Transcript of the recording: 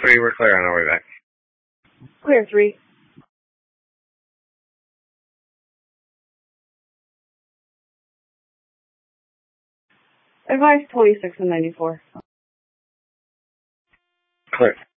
3, we're clear on our way back. Clear 3. Advice 26 and 94. Clear.